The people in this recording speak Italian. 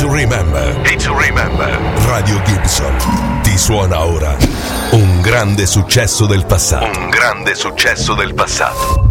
to remember. It's to remember. Radio Gibson ti suona ora un grande successo del passato. Un grande successo del passato.